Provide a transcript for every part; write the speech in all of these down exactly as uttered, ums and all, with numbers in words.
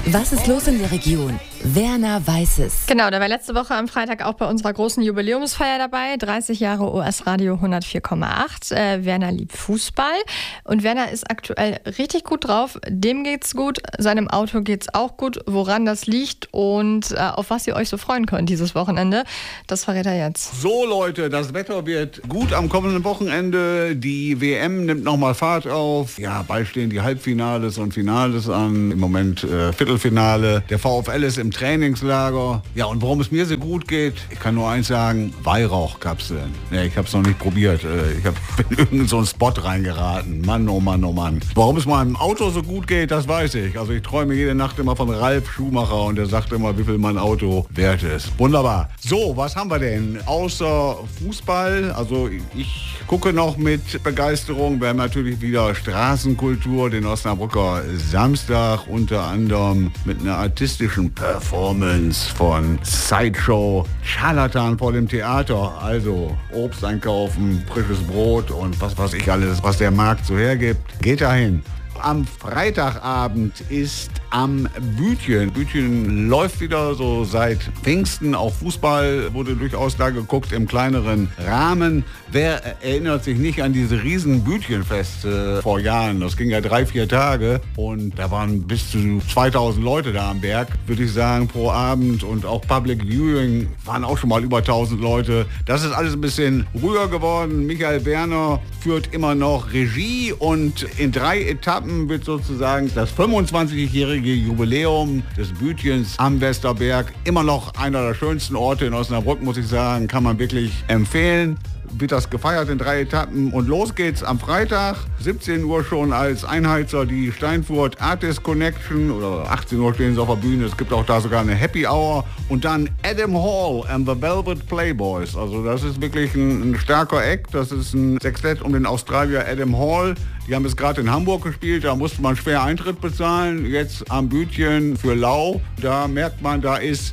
Was ist los in der Region? Werner weiß es. Genau, der war letzte Woche am Freitag auch bei unserer großen Jubiläumsfeier dabei. dreißig Jahre O S-Radio hundertvier Komma acht. Äh, Werner liebt Fußball und Werner ist aktuell richtig gut drauf. Dem geht's gut, seinem Auto geht's auch gut. Woran das liegt und äh, auf was ihr euch so freuen könnt dieses Wochenende, das verrät er jetzt. So Leute, das Wetter wird gut am kommenden Wochenende. Die W M nimmt nochmal Fahrt auf. Ja, bald stehen die Halbfinales und Finales an. Im Moment äh, Viertelfinale. Der VfL ist im Trainingslager. Ja, und warum es mir so gut geht, ich kann nur eins sagen, Weihrauchkapseln. Ja, ich habe es noch nicht probiert. Ich hab, bin in irgendeinen so einen Spot reingeraten. Mann, oh Mann, oh Mann. Warum es meinem Auto so gut geht, das weiß ich. Also ich träume jede Nacht immer von Ralf Schumacher und der sagt immer, wie viel mein Auto wert ist. Wunderbar. So, was haben wir denn? Außer Fußball, also ich gucke noch mit Begeisterung. Wir haben natürlich wieder Straßenkultur, den Osnabrücker Samstag, unter anderem mit einer artistischen Performance von Sideshow, Scharlatan vor dem Theater. Also Obst einkaufen, frisches Brot und was weiß ich alles, was der Markt so hergibt. Geht dahin. Am Freitagabend ist am Bütchen. Bütchen läuft wieder so seit Pfingsten. Auch Fußball wurde durchaus da geguckt im kleineren Rahmen. Wer erinnert sich nicht an diese riesen Bütchenfeste vor Jahren? Das ging ja drei, vier Tage und da waren bis zu zweitausend Leute da am Berg, würde ich sagen, pro Abend. Und auch Public Viewing waren auch schon mal über tausend Leute. Das ist alles ein bisschen ruhiger geworden. Michael Werner führt immer noch Regie und in drei Etappen wird sozusagen das fünfundzwanzigjährige Jubiläum des Bütchens am Westerberg. Immer noch einer der schönsten Orte in Osnabrück, muss ich sagen. Kann man wirklich empfehlen. Wird das gefeiert in drei Etappen und los geht's am Freitag, siebzehn Uhr schon als Einheizer die Steinfurt Artist Connection oder achtzehn Uhr stehen sie auf der Bühne, es gibt auch da sogar eine Happy Hour und dann Adam Hall and the Velvet Playboys, also das ist wirklich ein, ein starker Act, das ist ein Sextett um den Australier Adam Hall. Die haben es gerade in Hamburg gespielt, da musste man schwer Eintritt bezahlen. Jetzt am Bütchen für Lau, da merkt man, da ist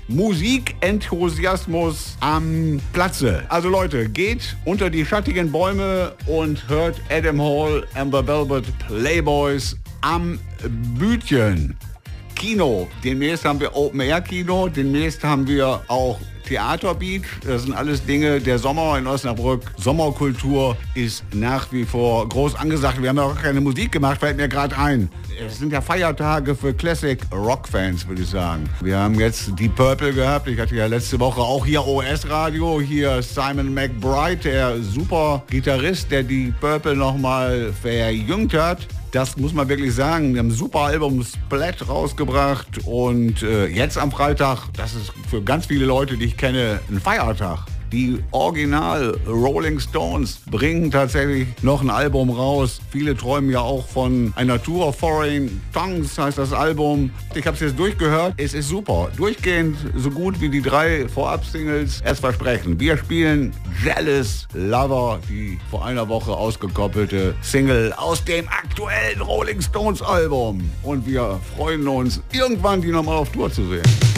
Musikenthusiasmus am Platze. Also Leute, geht unter die schattigen Bäume und hört Adam Hall and the Velvet Playboys am Bütchen. Kino, demnächst haben wir Open-Air-Kino, demnächst haben wir auch Theater Beach, das sind alles Dinge, der Sommer in Osnabrück, Sommerkultur ist nach wie vor groß angesagt. Wir haben ja auch keine Musik gemacht, fällt mir gerade ein. Es sind ja Feiertage für Classic Rock Fans, würde ich sagen. Wir haben jetzt Deep Purple gehabt, ich hatte ja letzte Woche auch hier O S-Radio, hier Simon McBride, der super Gitarrist, der Deep Purple nochmal verjüngt hat. Das muss man wirklich sagen. Wir haben ein super Album Splat rausgebracht und äh, jetzt am Freitag, das ist für ganz viele Leute, die ich kenne, ein Feiertag. Die Original Rolling Stones bringen tatsächlich noch ein Album raus. Viele träumen ja auch von einer Tour of Foreign Tongues, heißt das Album. Ich habe es jetzt durchgehört. Es ist super. Durchgehend so gut wie die drei Vorab-Singles es versprechen. Wir spielen Jealous Lover, die vor einer Woche ausgekoppelte Single aus dem aktuellen Rolling Stones Album. Und wir freuen uns, irgendwann die nochmal auf Tour zu sehen.